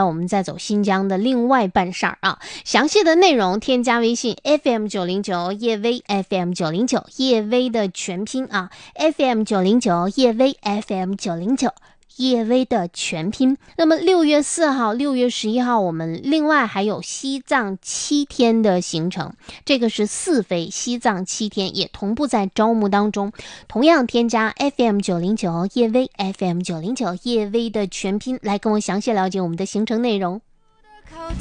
来我们再走新疆的另外半扇啊。详细的内容添加微信 FM909叶薇 FM909叶薇的全拼啊 FM909叶薇 FM909叶薇的全拼。那么6月4号、6月11号，我们另外还有西藏7天的行程，这个是4飞西藏7天，也同步在招募当中。同样添加 FM909叶薇 FM909叶薇的全拼来跟我详细了解我们的行程内容。靠